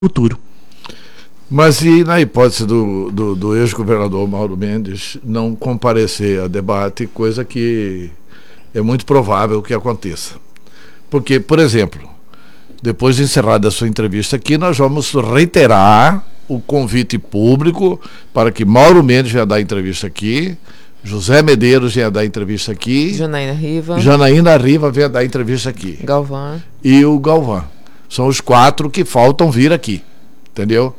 futuro. Mas e na hipótese do ex-governador Mauro Mendes não comparecer a debate, coisa que é muito provável que aconteça? Porque, por exemplo, depois de encerrada a sua entrevista aqui, nós vamos reiterar o convite público para que Mauro Mendes venha dar entrevista aqui, José Medeiros venha dar entrevista aqui, Janaína Riva venha dar entrevista aqui, Galvão e o Galvão. São os 4 que faltam vir aqui, entendeu?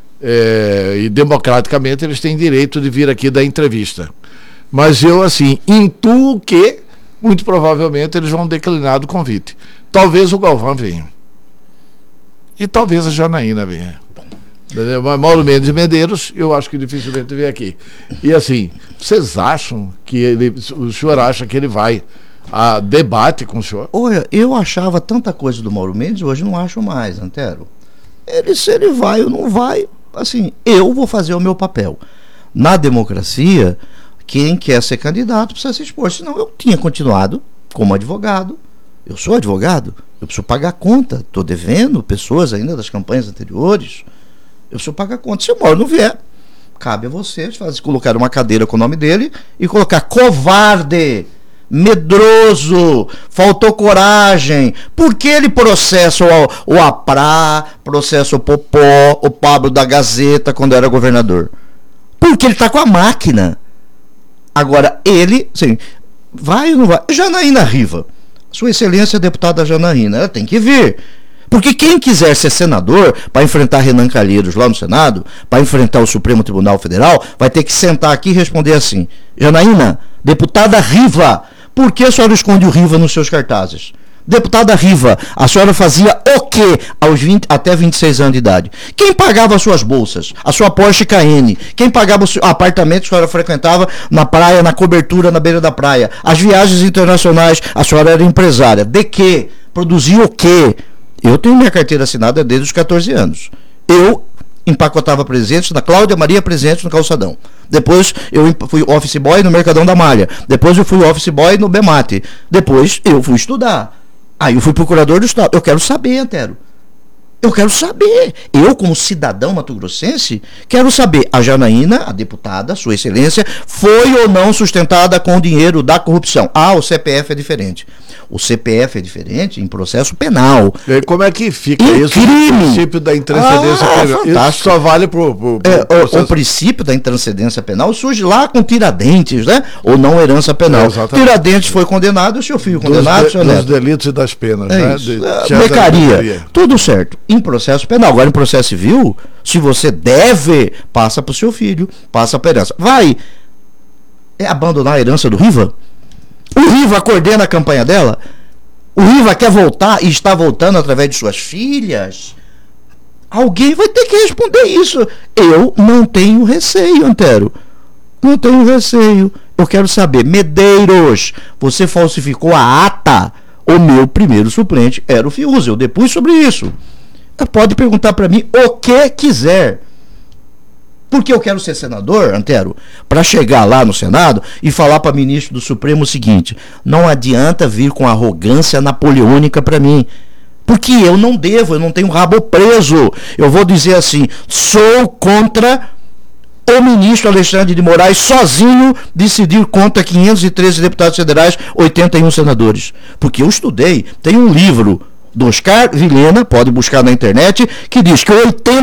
E democraticamente eles têm direito de vir aqui dar entrevista. Mas eu, assim, intuo que muito provavelmente eles vão declinar do convite. Talvez o Galvão venha. E talvez a Janaína venha. Entendeu? Mas Mauro Mendes e Medeiros, eu acho que dificilmente vem aqui. E assim, vocês acham que o senhor acha que ele vai a debate com o senhor? Olha, eu achava tanta coisa do Mauro Mendes, hoje não acho mais, Antero. Se ele vai ou não vai, assim, eu vou fazer o meu papel. Na democracia, quem quer ser candidato precisa se expor, senão eu tinha continuado como advogado. Eu sou advogado, eu preciso pagar conta, estou devendo pessoas ainda das campanhas anteriores, eu preciso pagar conta. Se o Mauro não vier, cabe a vocês colocar uma cadeira com o nome dele e colocar covarde, medroso, faltou coragem. Por que ele processa o Aprá, processa o Popó, o Pablo da Gazeta quando era governador? Porque ele está com a máquina. Agora ele, sim, vai ou não vai? Janaína Riva, Sua Excelência deputada Janaína, ela tem que vir. Porque quem quiser ser senador para enfrentar Renan Calheiros lá no Senado, para enfrentar o Supremo Tribunal Federal, vai ter que sentar aqui e responder assim: Janaína, deputada Riva, por que a senhora esconde o Riva nos seus cartazes? Deputada Riva, a senhora fazia o quê até 26 anos de idade? Quem pagava as suas bolsas? A sua Porsche Cayenne? Quem pagava o apartamento que a senhora frequentava na praia, na cobertura, na beira da praia? As viagens internacionais, a senhora era empresária. De quê? Produzia o quê? Eu tenho minha carteira assinada desde os 14 anos. Eu empacotava presentes da Cláudia Maria Presentes no Calçadão. Depois eu fui office boy no Mercadão da Malha. Depois eu fui office boy no Bemate. Depois eu fui estudar. Aí eu fui procurador do Estado. Eu quero saber, Antero. Eu quero saber. Eu, como cidadão mato-grossense, quero saber. A Janaína, a deputada, Sua Excelência, foi ou não sustentada com o dinheiro da corrupção? Ah, o CPF é diferente. O CPF é diferente em processo penal. E aí, como é que fica isso? Crime. O princípio da intranscendência penal. Isso só vale o princípio da intranscendência penal surge lá com Tiradentes, né? Ou não herança penal. Tiradentes foi condenado, o seu filho condenado, seu neto. Dos delitos e das penas, né? Becaria. Tudo certo. Em processo penal. Agora, em processo civil, se você deve, passa para o seu filho, passa para a herança. Vai abandonar a herança do Riva? O Riva coordena a campanha dela? O Riva quer voltar e está voltando através de suas filhas? Alguém vai ter que responder isso. Eu não tenho receio, Antero. Não tenho receio. Eu quero saber, Medeiros, você falsificou a ata? O meu primeiro suplente era o Fiuza. Eu depus sobre isso. Pode perguntar para mim o que quiser. Porque eu quero ser senador, Antero, para chegar lá no Senado e falar para o ministro do Supremo o seguinte: não adianta vir com arrogância napoleônica para mim. Porque eu não devo, eu não tenho rabo preso. Eu vou dizer assim: sou contra o ministro Alexandre de Moraes sozinho decidir contra 513 deputados federais, 81 senadores. Porque eu estudei, tem um livro do Oscar Vilhena, pode buscar na internet, que diz que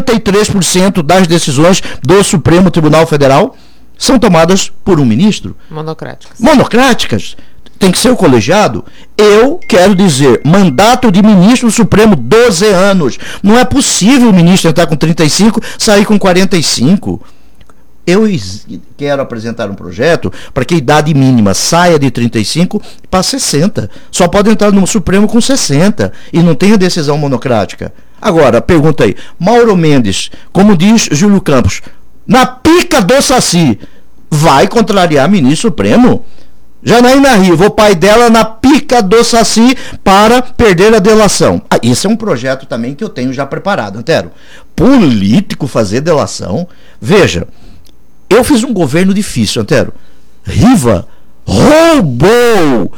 83% das decisões do Supremo Tribunal Federal são tomadas por um ministro. Monocráticas. Tem que ser o colegiado. Eu quero dizer, mandato de ministro do Supremo, 12 anos. Não é possível o ministro entrar com 35, sair com 45. Eu quero apresentar um projeto para que a idade mínima saia de 35 para 60. Só pode entrar no Supremo com 60 e não tem a decisão monocrática. Agora, pergunta aí, Mauro Mendes, como diz Júlio Campos, na pica do Saci, vai contrariar ministro Supremo? Janaína Riva, o pai dela na pica do Saci para perder a delação. Esse é um projeto também que eu tenho já preparado, Antero. Político fazer delação? Veja, eu fiz um governo difícil, Antero. Riva roubou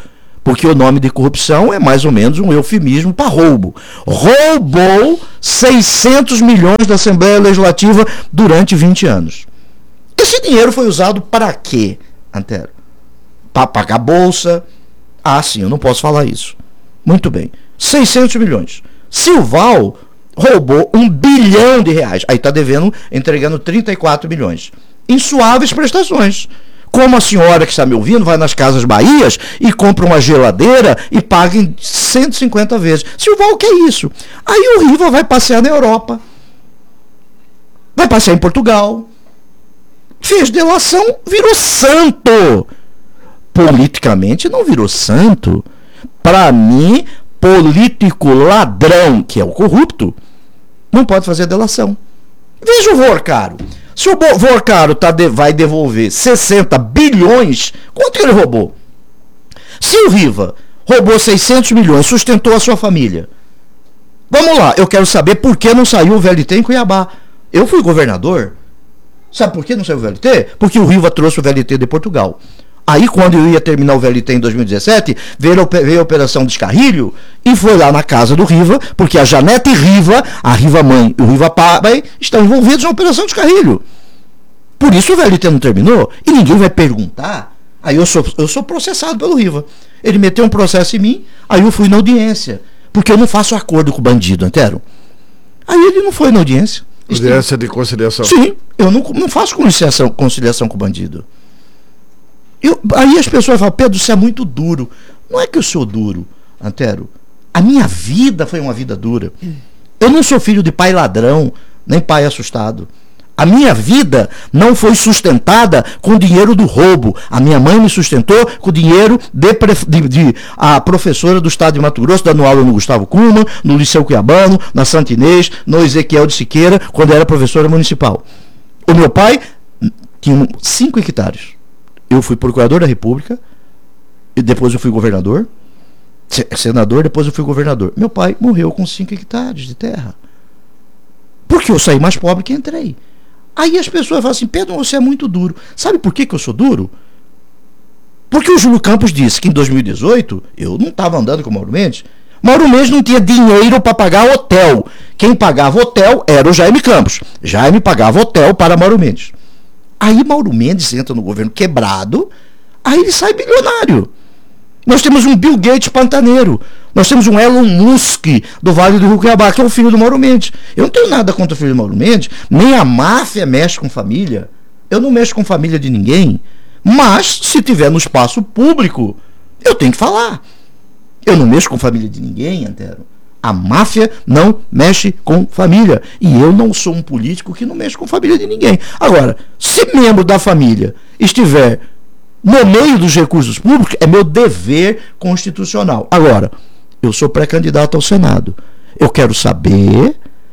Porque o nome de corrupção é mais ou menos um eufemismo para roubo. Roubou 600 milhões da Assembleia Legislativa durante 20 anos. Esse dinheiro foi usado para quê, Antero? Para pagar bolsa? Ah, sim, eu não posso falar isso. Muito bem. 600 milhões. Silval roubou R$1 bilhão. Aí está devendo, entregando 34 milhões. Em suaves prestações. Como a senhora que está me ouvindo vai nas Casas Bahias e compra uma geladeira e paga em 150 vezes. Silval, o que é isso? Aí o Riva vai passear na Europa. Vai passear em Portugal. Fez delação, virou santo. Politicamente não virou santo. Para mim, político ladrão, que é o corrupto, não pode fazer delação. Veja o Vorcaro. Se o Vorcaro vai devolver 60 bilhões, quanto que ele roubou? Se o Riva roubou 600 milhões, sustentou a sua família. Vamos lá, eu quero saber por que não saiu o VLT em Cuiabá. Eu fui governador. Sabe por que não saiu o VLT? Porque o Riva trouxe o VLT de Portugal. Aí, quando eu ia terminar o VLT em 2017, veio a Operação Descarrilho e foi lá na casa do Riva, porque a Janete Riva, a Riva mãe e o Riva pai estão envolvidos na Operação Descarrilho. Por isso o VLT não terminou e ninguém vai perguntar. Aí eu sou processado pelo Riva. Ele meteu um processo em mim, aí eu fui na audiência, porque eu não faço acordo com o bandido, Antero. Aí ele não foi na audiência. Audiência de conciliação. Sim, eu não faço conciliação com o bandido. Aí as pessoas falam, Pedro, você é muito duro. Não é que eu sou duro, Antero. A minha vida foi uma vida dura. Eu não sou filho de pai ladrão, nem pai assustado. A minha vida não foi sustentada com o dinheiro do roubo. A minha mãe me sustentou com o dinheiro de a professora do estado de Mato Grosso, dando aula no Gustavo Kuhlmann, no Liceu Cuiabano, na Santa Inês, no Ezequiel de Siqueira, quando era professora municipal. O meu pai tinha 5 hectares. Eu fui procurador da República, e depois eu fui governador, senador, depois eu fui governador. Meu pai morreu com 5 hectares de terra. Porque eu saí mais pobre que entrei. Aí as pessoas falam assim, Pedro, você é muito duro. Sabe por que eu sou duro? Porque o Júlio Campos disse que em 2018, eu não estava andando com o Mauro Mendes, Mauro Mendes não tinha dinheiro para pagar hotel. Quem pagava hotel era o Jaime Campos. Jaime pagava hotel para Mauro Mendes. Aí Mauro Mendes entra no governo quebrado, aí ele sai bilionário. Nós temos um Bill Gates pantaneiro. Nós temos um Elon Musk do Vale do Rio Cuiabá, que é o filho do Mauro Mendes. Eu não tenho nada contra o filho do Mauro Mendes, nem a máfia mexe com família. Eu não mexo com família de ninguém. Mas, se tiver no espaço público, eu tenho que falar. Eu não mexo com família de ninguém, Antero. A máfia não mexe com família. E eu não sou um político que não mexe com família de ninguém. Agora, se membro da família estiver no meio dos recursos públicos, é meu dever constitucional. Agora, eu sou pré-candidato ao Senado. Eu quero saber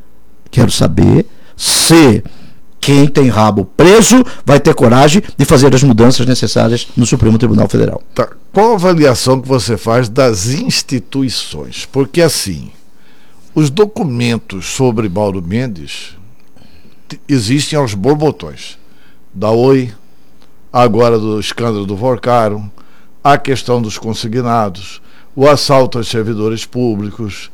se quem tem rabo preso vai ter coragem de fazer as mudanças necessárias no Supremo Tribunal Federal. Tá. Qual a avaliação que você faz das instituições? Porque assim, os documentos sobre Mauro Mendes existem aos borbotões. Da Oi, agora do escândalo do Vorcaro, a questão dos consignados, o assalto aos servidores públicos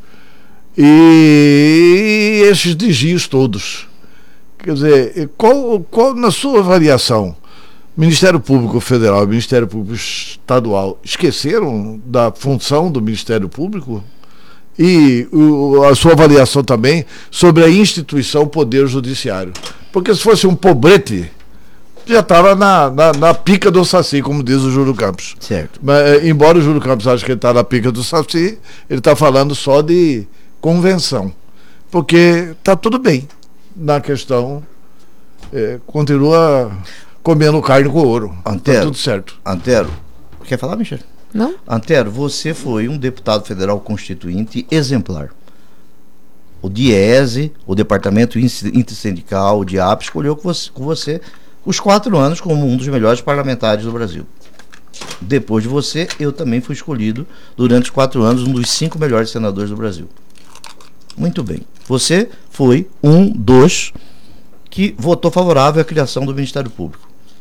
e esses desvios todos. Quer dizer, qual na sua avaliação, Ministério Público Federal e Ministério Público Estadual esqueceram da função do Ministério Público? E a sua avaliação também sobre a instituição Poder Judiciário. Porque se fosse um pobrete, já estava na pica do Saci, como diz o Júlio Campos. Certo. Mas, embora o Júlio Campos ache que ele está na pica do Saci, ele está falando só de convenção. Porque está tudo bem na questão, continua comendo carne com ouro. Antero, tá tudo certo. Antero, quer falar, Michel? Não? Antero, você foi um deputado federal constituinte exemplar. O DIESE, o Departamento Intersindical, o DIAP, escolheu com você os 4 anos como um dos melhores parlamentares do Brasil. Depois de você, eu também fui escolhido durante os 4 anos um dos 5 melhores senadores do Brasil. Muito bem. Você foi um dos que votou favorável à criação do Ministério Público.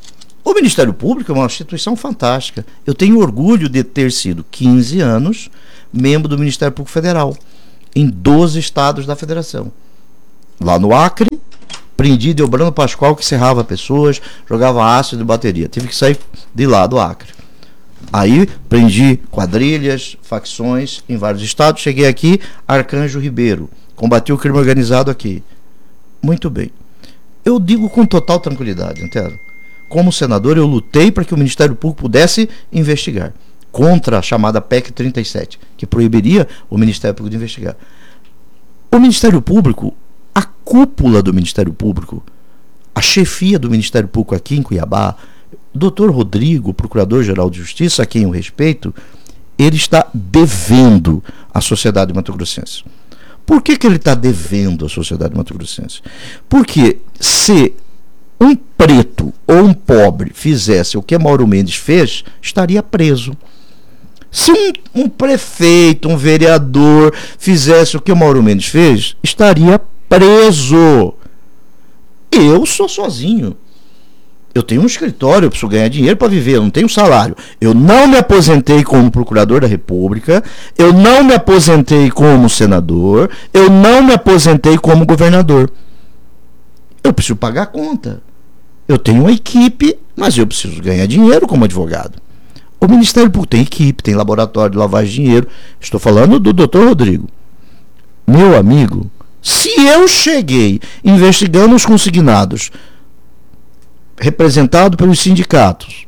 O Ministério Público é uma instituição fantástica. Eu tenho orgulho de ter sido 15 anos membro do Ministério Público Federal, em 12 estados da federação. Lá no Acre, prendi Delbrando Pascoal, que serrava pessoas, jogava ácido de bateria. Tive que sair de lá do Acre. Aí prendi quadrilhas, facções em vários estados. Cheguei aqui, Arcanjo Ribeiro. Combati o crime organizado aqui. Muito bem. Eu digo com total tranquilidade, Antero. Como senador, eu lutei para que o Ministério Público pudesse investigar contra a chamada PEC 37, que proibiria o Ministério Público de investigar. O Ministério Público, a cúpula do Ministério Público, a chefia do Ministério Público aqui em Cuiabá, Dr. Rodrigo, Procurador-Geral de Justiça, a quem eu respeito, ele está devendo à sociedade mato-grossense. Por que ele está devendo à sociedade mato-grossense? Porque se um preto ou um pobre fizesse o que Mauro Mendes fez, estaria preso. Se um prefeito, um vereador fizesse o que o Mauro Mendes fez, estaria preso. Eu sou sozinho. Eu tenho um escritório, eu preciso ganhar dinheiro para viver, eu não tenho salário. Eu não me aposentei como procurador da República, eu não me aposentei como senador, eu não me aposentei como governador. Eu preciso pagar a conta. Eu tenho uma equipe, mas eu preciso ganhar dinheiro como advogado. O Ministério Público tem equipe, tem laboratório de lavagem de dinheiro. Estou falando do Dr. Rodrigo. Meu amigo, se eu cheguei investigando os consignados, representando os sindicatos,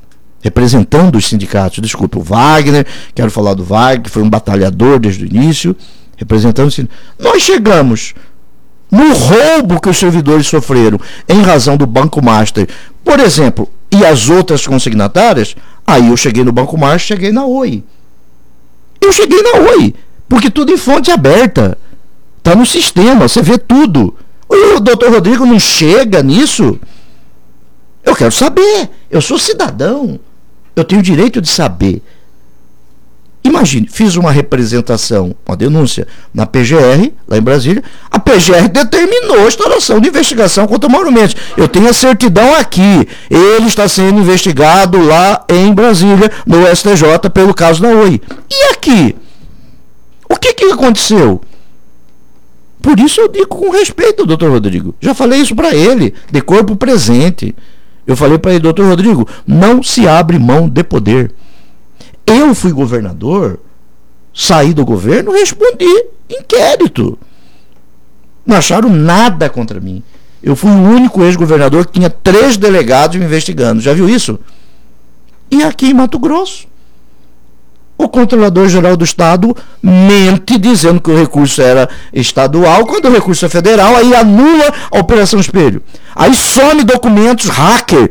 desculpa, o Wagner, quero falar do Wagner, que foi um batalhador desde o início, representando os sindicatos. Nós chegamos no roubo que os servidores sofreram em razão do Banco Master, por exemplo, e as outras consignatárias. Aí eu cheguei no Banco Master, cheguei na Oi. Eu cheguei na Oi, porque tudo em fonte aberta. Está no sistema, você vê tudo. O doutor Rodrigo não chega nisso? Eu quero saber. Eu sou cidadão. Eu tenho o direito de saber. Imagine, fiz uma representação, uma denúncia na PGR, lá em Brasília. A PGR determinou a instauração de investigação contra o Mauro Mendes. Eu tenho a certidão aqui. Ele está sendo investigado lá em Brasília, no STJ, pelo caso da Oi. E aqui? O que aconteceu? Por isso eu digo com respeito, doutor Rodrigo. Já falei isso para ele, de corpo presente. Eu falei para ele, doutor Rodrigo, não se abre mão de poder. Eu fui governador, saí do governo, respondi inquérito. Não acharam nada contra mim. Eu fui o único ex-governador que tinha 3 delegados me investigando. Já viu isso? E aqui em Mato Grosso, o Controlador-Geral do Estado mente dizendo que o recurso era estadual, quando o recurso é federal, aí anula a Operação Espelho. Aí some documentos hacker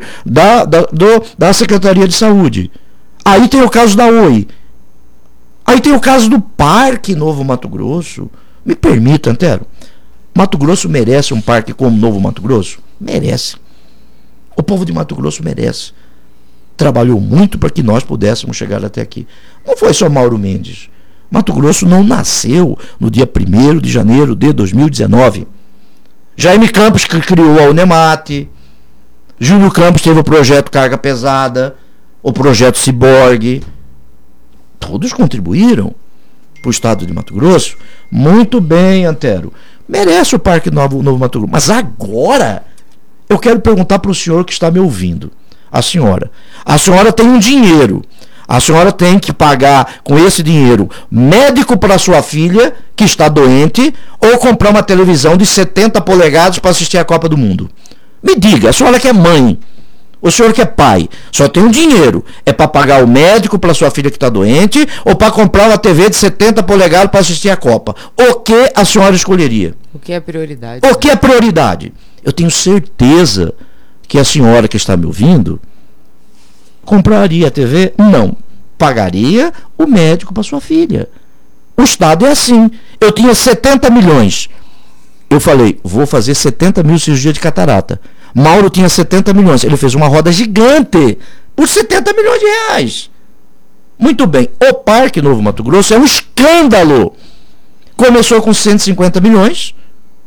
da Secretaria de Saúde. Aí tem o caso da Oi. Aí tem o caso do Parque Novo Mato Grosso. Me permita, Antero. Mato Grosso merece um parque como Novo Mato Grosso? Merece. O povo de Mato Grosso merece. Trabalhou muito para que nós pudéssemos chegar até aqui. Não foi só Mauro Mendes. Mato Grosso não nasceu no dia 1º de janeiro de 2019. Jaime Campos que criou a Unemate. Júlio Campos teve o projeto Carga Pesada, o projeto Ciborgue. Todos contribuíram para o estado de Mato Grosso. Muito bem, Antero. Merece o Parque Novo Mato Grosso. Mas agora eu quero perguntar para o senhor que está me ouvindo. A senhora tem um dinheiro. A senhora tem que pagar com esse dinheiro médico para sua filha que está doente ou comprar uma televisão de 70 polegadas para assistir a Copa do Mundo. Me diga, a senhora que é mãe, o senhor que é pai, só tem um dinheiro. É para pagar o médico para sua filha que está doente ou para comprar uma TV de 70 polegadas para assistir a Copa? O que a senhora escolheria? O que é prioridade? O que é prioridade? Eu tenho certeza que a senhora que está me ouvindo compraria a TV? Não. Pagaria o médico para sua filha. O Estado é assim. Eu tinha 70 milhões. Eu falei, vou fazer 70 mil cirurgias de catarata. Mauro tinha 70 milhões. Ele fez uma roda gigante por 70 milhões de reais. Muito bem. O Parque Novo Mato Grosso é um escândalo. Começou com 150 milhões.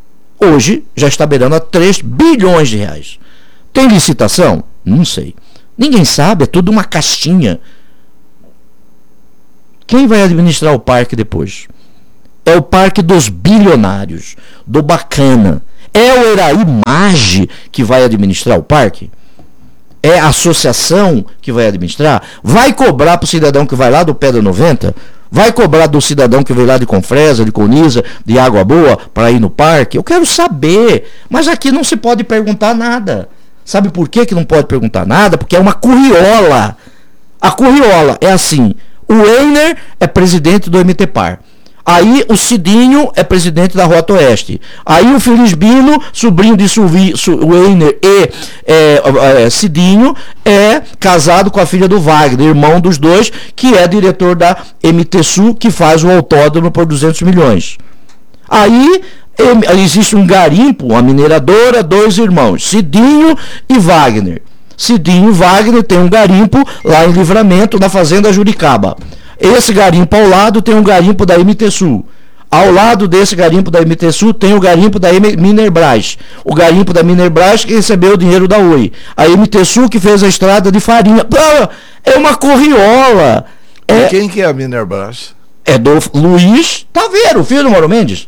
Hoje já está beirando a 3 bilhões de reais. Tem licitação? Não sei. Ninguém sabe, é tudo uma caixinha. Quem vai administrar o parque depois? É o parque dos bilionários, do bacana. É o Eraí Maggi que vai administrar o parque? É a associação que vai administrar? Vai cobrar para o cidadão que vai lá do Pedra 90? Vai cobrar do cidadão que veio lá de Confresa, de Coniza, de Água Boa, para ir no parque? Eu quero saber. Mas aqui não se pode perguntar nada. Sabe por que não pode perguntar nada? Porque é uma curriola. A curriola é assim: o Weiner é presidente do MTPAR. Aí o Cidinho é presidente da Rota Oeste. Aí o Felisbino, sobrinho de Weiner e Cidinho, é casado com a filha do Wagner, irmão dos dois, que é diretor da MTSU, que faz o autódromo por 200 milhões. Aí existe um garimpo, uma mineradora, 2 irmãos, Cidinho e Wagner. Cidinho e Wagner tem um garimpo lá em Livramento, na Fazenda Juricaba. Esse garimpo ao lado tem um garimpo da MTSU. Ao lado desse garimpo da MTSU tem o garimpo da Minerbras. O garimpo da Minerbras que recebeu o dinheiro da Oi. A MTSU que fez a estrada de farinha. É uma corriola. E quem que é a Minerbras? É do Luiz Taveiro, filho do Mauro Mendes.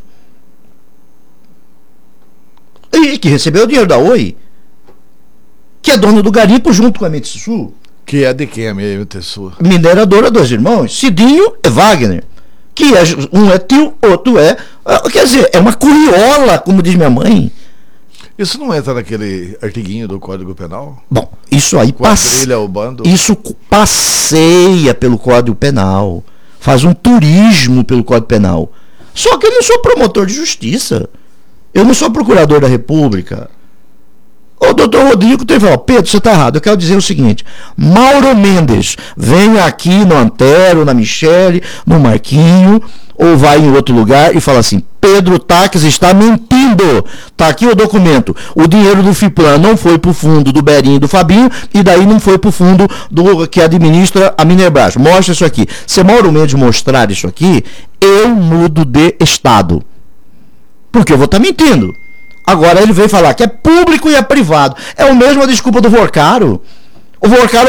E que recebeu o dinheiro da Oi. Que é dono do garimpo junto com a MTSU. Que é de quem a MTSU? Mineradora, 2 irmãos. Cidinho e Wagner. Que um é tio, outro é... Quer dizer, é uma curriola, como diz minha mãe. Isso não entra naquele artiguinho do Código Penal? Bom, isso aí quadrilha o bando. Isso passeia pelo Código Penal. Faz um turismo pelo Código Penal. Só que eu não sou promotor de justiça. Eu não sou procurador da República. O doutor Rodrigo tem que falar: Pedro, você está errado. Eu quero dizer o seguinte: Mauro Mendes vem aqui no Antero, na Michele, no Marquinho, ou vai em outro lugar e fala assim: Pedro Taques está mentindo. Está aqui o documento. O dinheiro do FIPLAN não foi para o fundo do Berinho e do Fabinho, e daí não foi para o fundo do que administra a Minerbras. Mostra isso aqui. Se Mauro Mendes mostrar isso aqui, eu mudo de estado. Porque eu vou estar mentindo. Agora ele veio falar que é público e é privado. É o mesmo a desculpa do Vorcaro. O Vorcaro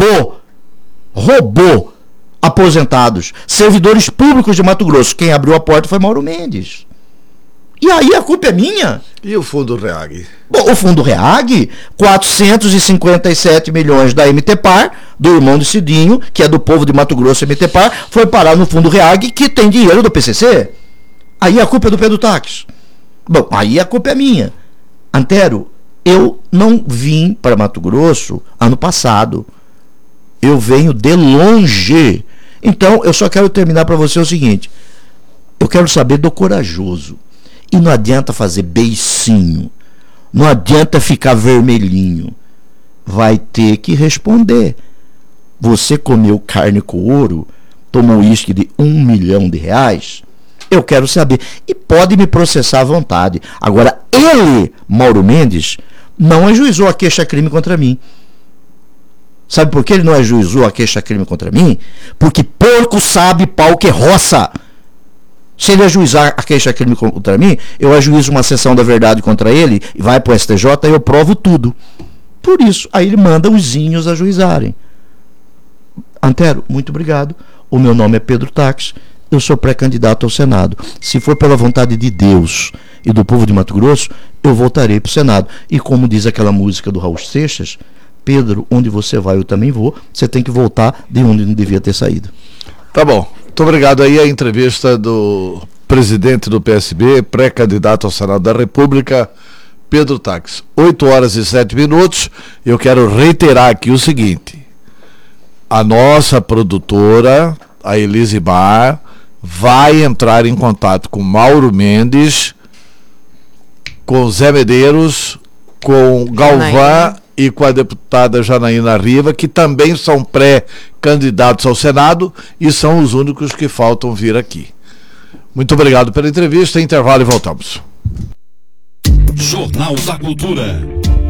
roubou aposentados, servidores públicos de Mato Grosso. Quem abriu a porta foi Mauro Mendes. E aí a culpa é minha. E o Fundo REAG? Bom, o Fundo REAG, 457 milhões da MTPAR, do irmão de Cidinho, que é do povo de Mato Grosso, MTPAR, foi parar no Fundo REAG, que tem dinheiro do PCC. Aí a culpa é do Pedro Taques. Bom, aí a culpa é minha. Antero, eu não vim para Mato Grosso ano passado. Eu venho de longe. Então, eu só quero terminar para você o seguinte: eu quero saber do corajoso. E não adianta fazer beicinho. Não adianta ficar vermelhinho. Vai ter que responder. Você comeu carne com ouro? Tomou uísque de R$1 milhão? Eu quero saber. E pode me processar à vontade. Agora, ele, Mauro Mendes, não ajuizou a queixa-crime contra mim. Sabe por que ele não ajuizou a queixa-crime contra mim? Porque porco sabe pau que roça. Se ele ajuizar a queixa-crime contra mim, eu ajuizo uma sessão da verdade contra ele, e vai para o STJ e eu provo tudo. Por isso, aí ele manda os zinhos ajuizarem. Antero, muito obrigado. O meu nome é Pedro Taques. Eu sou pré-candidato ao Senado. Se for pela vontade de Deus e do povo de Mato Grosso, eu voltarei para o Senado. E como diz aquela música do Raul Seixas: Pedro, onde você vai, eu também vou. Você tem que voltar de onde não devia ter saído. Tá bom. Muito obrigado. Aí a entrevista do presidente do PSB, pré-candidato ao Senado da República, Pedro Taques. 8h07. Eu quero reiterar aqui o seguinte: a nossa produtora, a Elise Bar, vai entrar em contato com Mauro Mendes, com Zé Medeiros, com Galvão e com a deputada Janaína Riva, que também são pré-candidatos ao Senado e são os únicos que faltam vir aqui. Muito obrigado pela entrevista. Intervalo e voltamos. Jornal da Cultura.